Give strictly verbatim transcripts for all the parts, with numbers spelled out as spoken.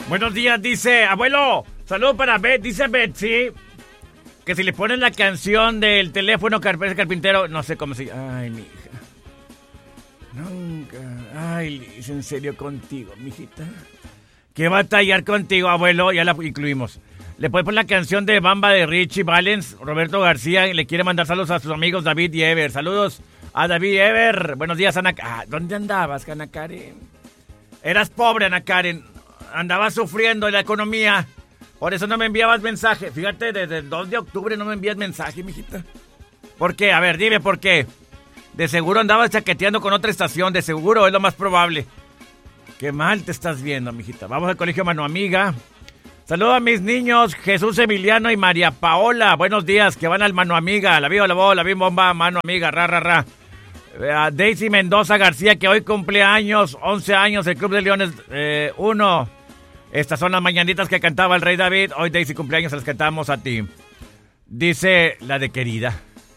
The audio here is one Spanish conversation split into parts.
Buenos días, dice, abuelo, saludo para Bet, dice Betsy, que si le ponen la canción del teléfono carpintero, carpintero, no sé cómo se llama. Ay, mi hija. Nunca. Ay, Liz, en serio contigo, mijita. ¿Qué va a tallar contigo, abuelo? Ya la incluimos. Le puede poner la canción de Bamba de Richie Valens, Roberto García, y le quiere mandar saludos a sus amigos David y Ever. Saludos a David y Ever. Buenos días, Ana. Ah, ¿dónde andabas, Ana Karen? Eras pobre, Ana Karen. Andabas sufriendo en la economía. Por eso no me enviabas mensaje. Fíjate, desde el dos de octubre no me envías mensaje, mijita. ¿Por qué? A ver, dime por qué. De seguro andabas chaqueteando con otra estación. De seguro, es lo más probable. Qué mal te estás viendo, mijita. Vamos al colegio Mano Amiga. Saludos a mis niños, Jesús Emiliano y María Paola. Buenos días, que van al Mano Amiga. La viva la bola, la bim bomba, Mano Amiga, ra, ra, ra. A Daisy Mendoza García, que hoy cumple años, once años, el Club de Leones uno. Eh, Estas son las mañanitas que cantaba el Rey David. Hoy Daisy cumpleaños, se las cantamos a ti. Dice la de querida.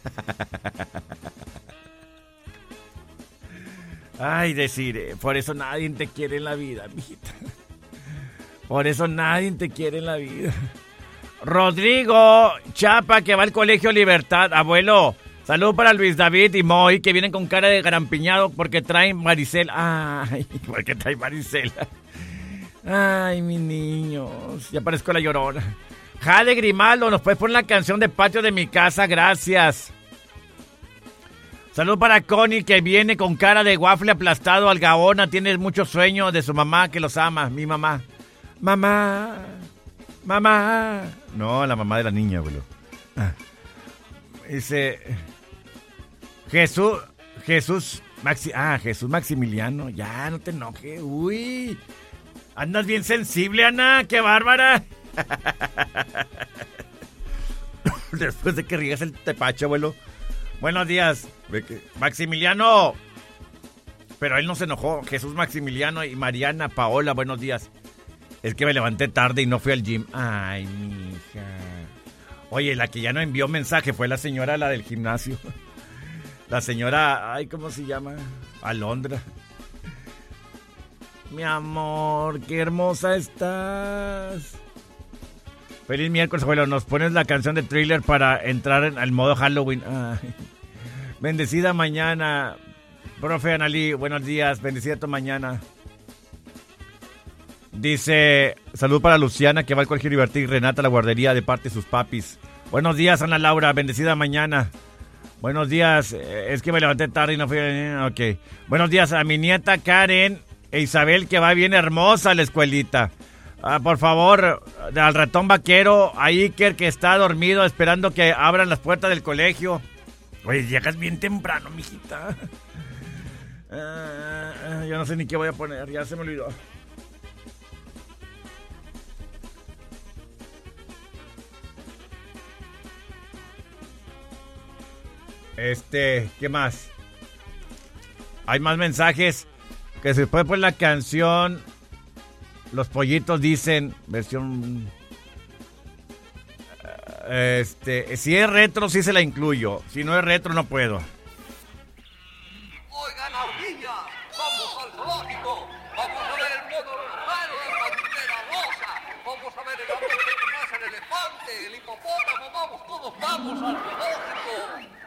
Ay, decir, por eso nadie te quiere en la vida, mijita. Por eso nadie te quiere en la vida. Rodrigo Chapa, que va al Colegio Libertad. Abuelo, salud para Luis David y Moy, que vienen con cara de garampiñado porque traen varicela. Ay, porque traen varicela. Ay, mis niños, ya parezco la Llorona. Jade Grimaldo, nos puedes poner la canción de Patio de mi casa, gracias. Salud para Connie, que viene con cara de waffle aplastado al Gaona. Tiene mucho sueño de su mamá, que los ama. Mi mamá. Mamá. Mamá. No, la mamá de la niña, abuelo. Ah. Dice... Jesús... Jesús... Maxi, ah, Jesús Maximiliano. Ya, no te enojes. Uy. Andas bien sensible, Ana. ¡Qué bárbara! Después de que riegas el tepache, abuelo. Buenos días, Maximiliano. Pero él no se enojó. Jesús Maximiliano y Mariana Paola, buenos días. Es que me levanté tarde y no fui al gym. Ay, mija. Oye, la que ya no envió mensaje fue la señora, la del gimnasio. La señora, ay, ¿cómo se llama? Alondra. Mi amor, qué hermosa estás. Feliz miércoles, abuelo. Nos pones la canción de Thriller para entrar en, al modo Halloween. Ay. Bendecida mañana. Profe Analí, buenos días. Bendecida tu mañana. Dice, salud para Luciana, que va al Colegio Libertad, y Renata, la guardería, de parte de sus papis. Buenos días, Ana Laura. Bendecida mañana. Buenos días. Es que me levanté tarde y no fui. Ok. Buenos días a mi nieta Karen e Isabel, que va bien hermosa a la escuelita. Ah, por favor, al ratón vaquero, a Iker, que está dormido esperando que abran las puertas del colegio. Oye, llegas bien temprano, mijita. Ah, yo no sé ni qué voy a poner, ya se me olvidó. Este, ¿qué más? Hay más mensajes. Que se puede poner la canción... Los pollitos dicen, versión... Este, si es retro, sí se la incluyo. Si no es retro, no puedo. Oigan, audilla, vamos al zoológico. Vamos a ver el mono raro de Pantera Rosa. Vamos a ver el amor que pasa el elefante, el hipopótamo. Vamos, todos vamos al zoológico.